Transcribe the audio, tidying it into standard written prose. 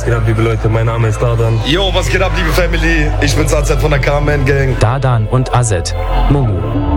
geht ab, liebe Leute? Mein Name ist Dardan. Yo, was geht ab, liebe Family? Ich bin's AZ von der Carman Gang. Dardan und Azet. Mumu.